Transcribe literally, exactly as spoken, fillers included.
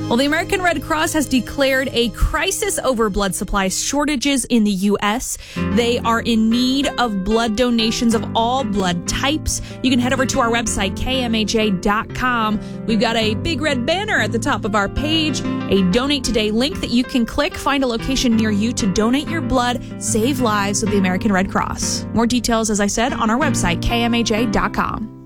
Well, the American Red Cross has declared a crisis over blood supply shortages in the U S. They are in need of blood donations of all blood types. You can head over to our website, K M A J dot com. We've got a big red banner at the top of our page, a Donate Today link that you can click, find a location near you to donate your blood, save lives with the American Red Cross. More details, as I said, on our website, K M A J dot com.